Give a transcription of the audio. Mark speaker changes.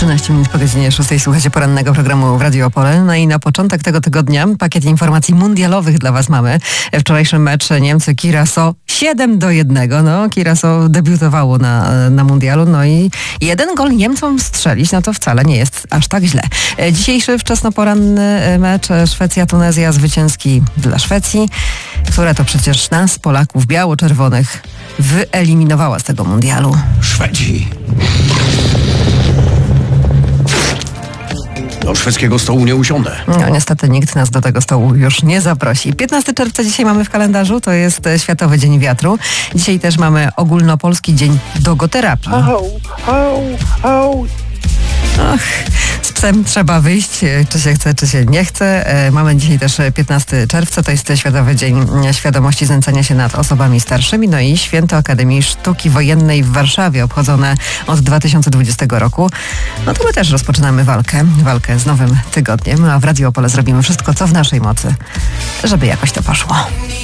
Speaker 1: 13 minut po godzinie 6. Słuchacie porannego programu w Radio Opole. No i na początek tego tygodnia pakiet informacji mundialowych dla Was mamy. Wczorajszy mecz Niemcy-Curaçao 7-1. No, Curaçao debiutowało na mundialu. No i jeden gol Niemcom strzelić, no to wcale nie jest aż tak źle. Dzisiejszy wczesnoporanny mecz Szwecja-Tunezja zwycięski dla Szwecji, która to przecież nas, Polaków biało-czerwonych, wyeliminowała z tego mundialu.
Speaker 2: Szwedzi. Do szwedzkiego stołu nie usiądę.
Speaker 1: No niestety nikt nas do tego stołu już nie zaprosi. 15 czerwca dzisiaj mamy w kalendarzu, to jest Światowy Dzień Wiatru. Dzisiaj też mamy ogólnopolski dzień dogoterapii. Och, z psem trzeba wyjść, czy się chce, czy się nie chce. Mamy dzisiaj też 15 czerwca, to jest Światowy Dzień Świadomości Znęcania się nad osobami starszymi, no i Święto Akademii Sztuki Wojennej w Warszawie, obchodzone od 2020 roku. No to my też rozpoczynamy walkę z nowym tygodniem, a w Radio Opole zrobimy wszystko, co w naszej mocy, żeby jakoś to poszło.